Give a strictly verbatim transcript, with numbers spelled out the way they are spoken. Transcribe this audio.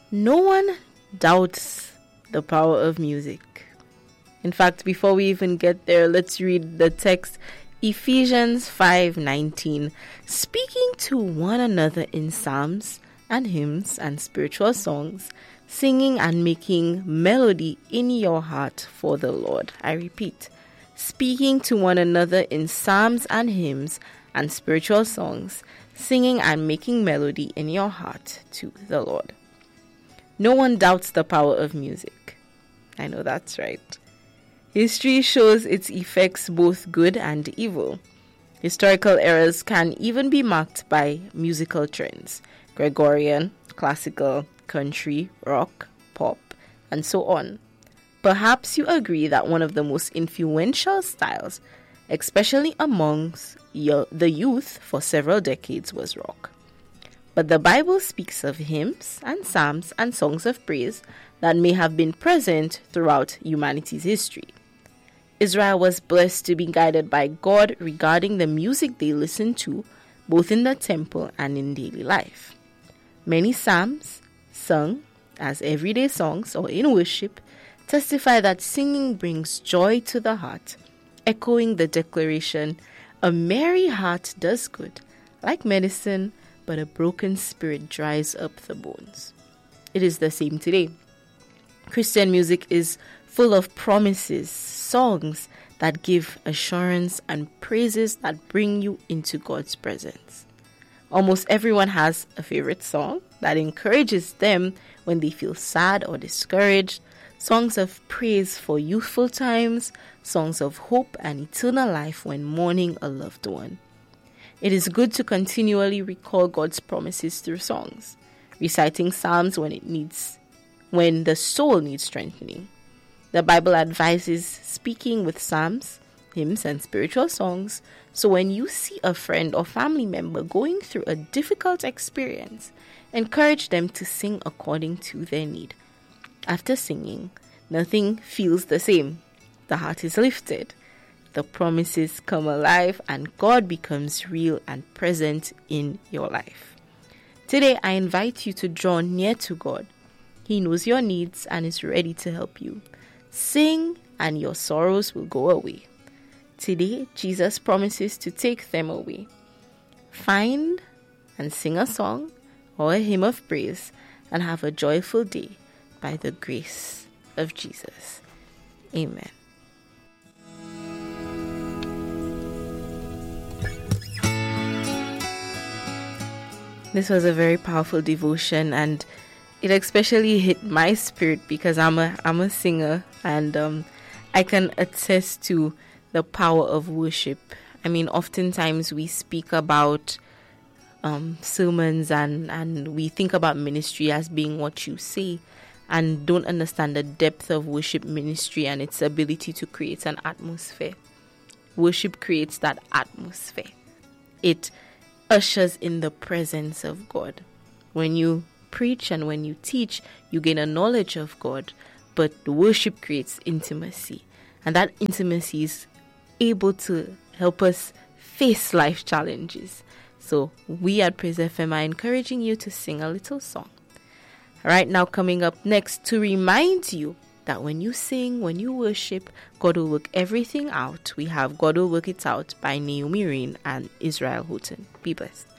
No one doubts the power of music. In fact, before we even get there, let's read the text. Ephesians five nineteen, speaking to one another in psalms and hymns and spiritual songs, singing and making melody in your heart for the Lord. I repeat, speaking to one another in psalms and hymns and spiritual songs, singing and making melody in your heart to the Lord. No one doubts the power of music. I know that's right. History shows its effects both good and evil. Historical eras can even be marked by musical trends: Gregorian, classical, country, rock, pop, and so on. Perhaps you agree that one of the most influential styles, especially amongst the youth for several decades, was rock. But the Bible speaks of hymns and psalms and songs of praise that may have been present throughout humanity's history. Israel was blessed to be guided by God regarding the music they listened to, both in the temple and in daily life. Many psalms, sung as everyday songs or in worship, testify that singing brings joy to the heart, echoing the declaration, "A merry heart does good, like medicine, but a broken spirit dries up the bones." It is the same today. Christian music is full of promises, songs that give assurance, and praises that bring you into God's presence. Almost everyone has a favorite song that encourages them when they feel sad or discouraged, songs of praise for youthful times, songs of hope and eternal life when mourning a loved one. It is good to continually recall God's promises through songs, reciting psalms when it needs, when the soul needs strengthening. The Bible advises speaking with psalms, hymns, and spiritual songs, so when you see a friend or family member going through a difficult experience, encourage them to sing according to their need. After singing, nothing feels the same. The heart is lifted. The promises come alive, and God becomes real and present in your life. Today, I invite you to draw near to God. He knows your needs and is ready to help you. Sing, and your sorrows will go away. Today, Jesus promises to take them away. Find and sing a song or a hymn of praise and have a joyful day by the grace of Jesus. Amen. This was a very powerful devotion, and it especially hit my spirit because I'm a I'm a singer, and um, I can attest to the power of worship. I mean, oftentimes we speak about um, sermons and, and we think about ministry as being what you say, and don't understand the depth of worship ministry and its ability to create an atmosphere. Worship creates that atmosphere. It ushers in the presence of God. When you preach and when you teach, you gain a knowledge of God, but worship creates intimacy, and that intimacy is able to help us face life challenges. So we at Praise F M are encouraging you to sing a little song. Right now, coming up next, to remind you that when you sing, when you worship, God will work everything out. We have God Will Work It Out by Naomi Rain and Israel Houghton. Be blessed.